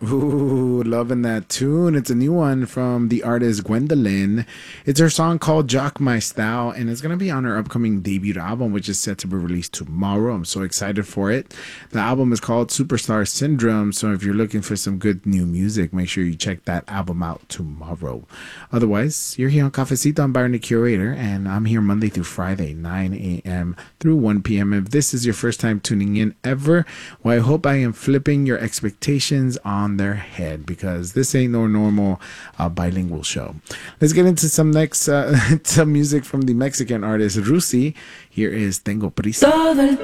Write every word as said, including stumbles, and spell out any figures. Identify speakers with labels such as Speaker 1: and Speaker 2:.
Speaker 1: Ooh, loving that tune. It's a new one from the artist Gwendolyn. It's her song called Jock My Style, and it's going to be on her upcoming debut album, which is set to be released tomorrow. I'm so excited for it. The album is called Superstar Syndrome, so if you're looking for some good new music, make sure you check that album out tomorrow. Otherwise, you're here on Cafecito. I'm Byron the Curator, and I'm here Monday through Friday, nine a.m. through one p.m. If this is your first time tuning in ever, well, I hope I am flipping your expectations on their head, because this ain't no normal uh, bilingual show. Let's get into some next uh, some music from the Mexican artist Rusi. Here is Tengo Prisa.